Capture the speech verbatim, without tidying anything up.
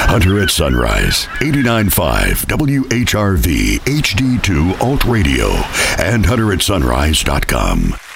Hunter at Sunrise, eighty-nine point five W H R V H D two Alt Radio, and hunter at sunrise dot com.